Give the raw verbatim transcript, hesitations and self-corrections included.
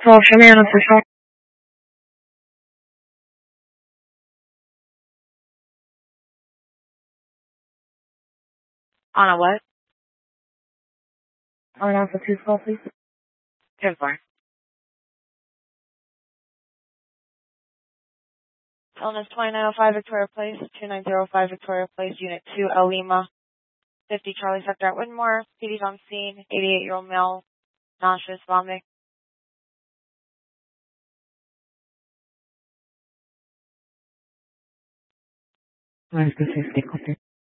So, show me an official. On a what? On an Alpha two call, please. ten four. Illness twenty-nine oh five Victoria Place, two nine zero five Victoria Place, Unit two, El Lima, fifty Charlie Sector at Whitmore. P D's on scene, eighty-eight-year-old male, nauseous, vomiting. Where's the safety copy?